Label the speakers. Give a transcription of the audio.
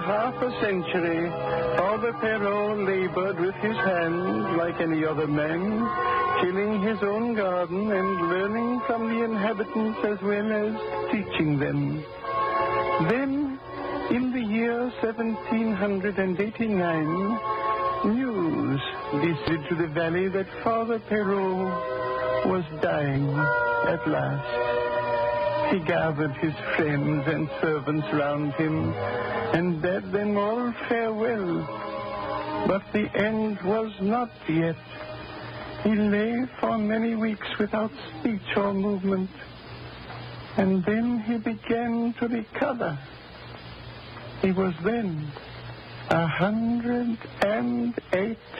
Speaker 1: half a century, Father Perrault labored with his hands like any other man, tilling his own garden and learning from the inhabitants as well as teaching them. Then, in the year 1789, news descended to the valley that Father Perrault was dying at last. He gathered his friends and servants round him and bade them all farewell. But the end was not yet. He lay for many weeks without speech or movement, and then he began to recover. He was then 108